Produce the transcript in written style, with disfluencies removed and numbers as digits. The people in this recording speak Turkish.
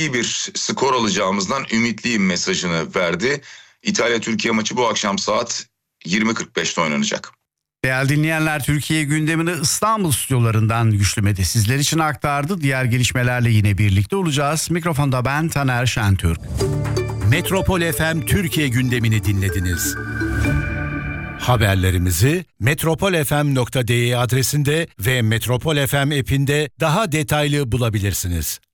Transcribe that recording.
iyi bir skor alacağımızdan ümitliyim mesajını verdi. İtalya-Türkiye maçı bu akşam saat 20.45'te oynanacak. Değerli dinleyenler, Türkiye gündemini İstanbul stüdyolarından Güçlü Mete sizler için aktardı. Diğer gelişmelerle yine birlikte olacağız. Mikrofonda ben Taner Şentürk. Metropol FM Türkiye gündemini dinlediniz. Haberlerimizi metropolfm.de adresinde ve Metropol FM app'inde daha detaylı bulabilirsiniz.